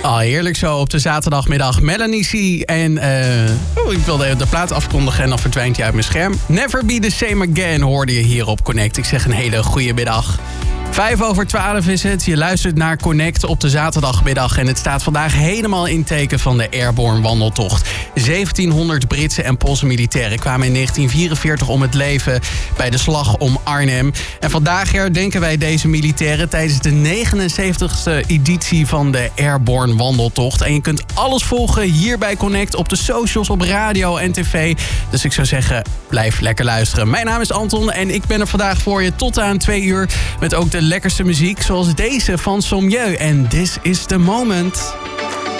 Oh, heerlijk zo op de zaterdagmiddag. Melanie C. En ik wilde de plaat afkondigen en dan verdwijnt hij uit mijn scherm. Never Be The Same Again hoorde je hier op Connect. Ik zeg een hele goede middag. 11:05 is het. Je luistert naar Connect op de zaterdagmiddag. En het staat vandaag helemaal in teken van de Airborne Wandeltocht. 1700 Britse en Poolse militairen kwamen in 1944 om het leven bij de slag om Arnhem. En vandaag herdenken wij deze militairen tijdens de 79e editie van de Airborne Wandeltocht. En je kunt alles volgen hier bij Connect op de socials, op radio en tv. Dus ik zou zeggen, blijf lekker luisteren. Mijn naam is Anton en ik ben er vandaag voor je tot aan 2 uur met ook de lekkerste muziek zoals deze van Sommieu en This Is The Moment.